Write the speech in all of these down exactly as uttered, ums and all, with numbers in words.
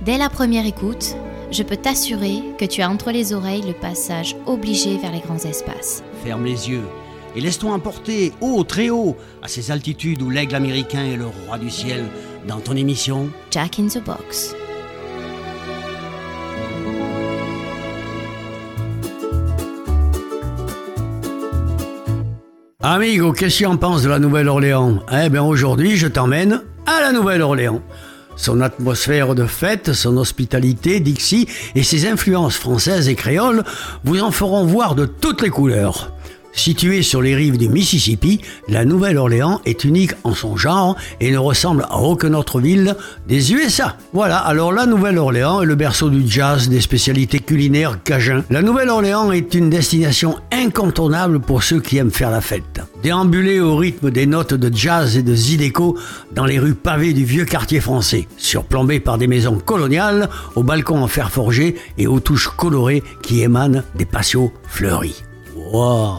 Dès la première écoute, je peux t'assurer que tu as entre les oreilles le passage obligé vers les grands espaces. Ferme les yeux et laisse-toi emporter haut, très haut, à ces altitudes où l'aigle américain est le roi du ciel, dans ton émission Jack in the Box. Amigo, qu'est-ce que tu en penses de la Nouvelle-Orléans ? Eh bien aujourd'hui, je t'emmène à la Nouvelle-Orléans. Son atmosphère de fête, son hospitalité, Dixie et ses influences françaises et créoles vous en feront voir de toutes les couleurs. Située sur les rives du Mississippi, la Nouvelle-Orléans est unique en son genre et ne ressemble à aucune autre ville des U S A. Voilà, alors la Nouvelle-Orléans est le berceau du jazz, des spécialités culinaires cajun. La Nouvelle-Orléans est une destination incontournable pour ceux qui aiment faire la fête. Déambuler au rythme des notes de jazz et de zydeco dans les rues pavées du vieux quartier français, surplombées par des maisons coloniales, aux balcons en fer forgé et aux touches colorées qui émanent des patios fleuris. Wow.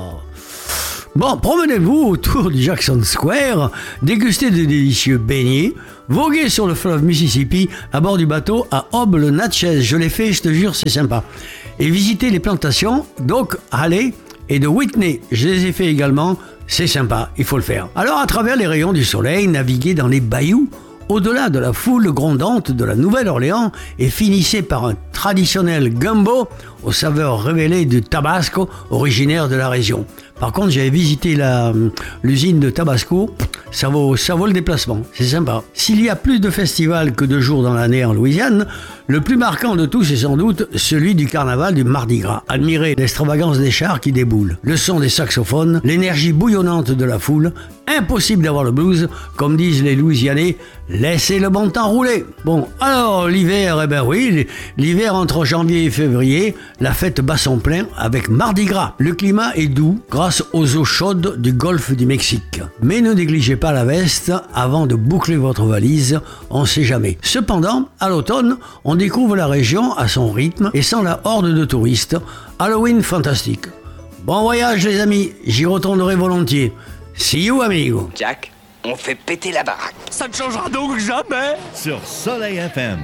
Bon, promenez-vous autour du Jackson Square, dégustez de délicieux beignets, voguez sur le fleuve Mississippi à bord du bateau à Obl-Natchez. Je l'ai fait, je te jure, c'est sympa. Et visitez les plantations d'Oak Halley et de Whitney. Je les ai fait également, c'est sympa, il faut le faire. Alors, à travers les rayons du soleil, naviguez dans les bayous, au-delà de la foule grondante de la Nouvelle-Orléans et finissez par un traditionnel gumbo aux saveurs révélées du Tabasco originaire de la région. Par contre, j'avais visité la, l'usine de Tabasco, ça vaut, ça vaut le déplacement, c'est sympa. S'il y a plus de festivals que de jours dans l'année en Louisiane, le plus marquant de tous est sans doute celui du carnaval du Mardi Gras. Admirez l'extravagance des chars qui déboulent, le son des saxophones, l'énergie bouillonnante de la foule. Impossible d'avoir le blues, comme disent les Louisianais, laissez le bon temps rouler. Bon, alors l'hiver, eh ben oui, l'hiver entre janvier et février, la fête bat son plein avec Mardi Gras. Le climat est doux grâce aux eaux chaudes du golfe du Mexique. Mais ne négligez pas la veste avant de boucler votre valise, on sait jamais. Cependant, à l'automne, on découvre la région à son rythme et sans la horde de touristes. Halloween fantastique. Bon voyage les amis, j'y retournerai volontiers. See you, amigo. Jack, on fait péter la baraque. Ça ne changera donc jamais. Sur Soleil F M.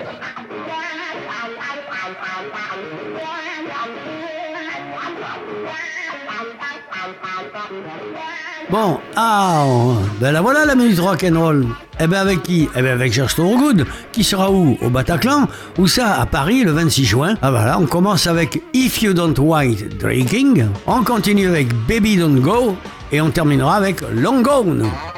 Bon, ah, ben la voilà la minute rock'n'roll. Eh ben avec qui ? Eh ben avec Josh Thorogood, qui sera où ? Au Bataclan ? Ou ça, à Paris, le vingt-six juin. Ah voilà, on commence avec If You Don't White Drinking, on continue avec Baby Don't Go, et on terminera avec Long Gone.